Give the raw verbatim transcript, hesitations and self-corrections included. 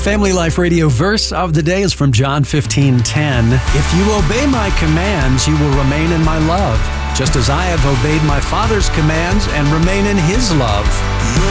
Family Life Radio verse of the day is from John fifteen ten. If you obey my commands, you will remain in my love, just as I have obeyed my Father's commands and remain in his love.